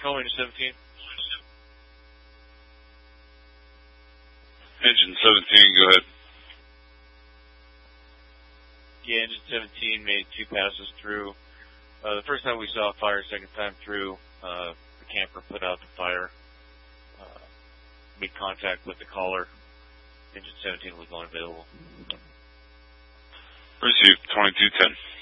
call engine 17. Engine 17, go ahead. Yeah, engine 17 made 2 passes through. The first time we saw a fire, second time through, the camper put out the fire, made contact with the caller. Engine 17 was unavailable. Received 2210.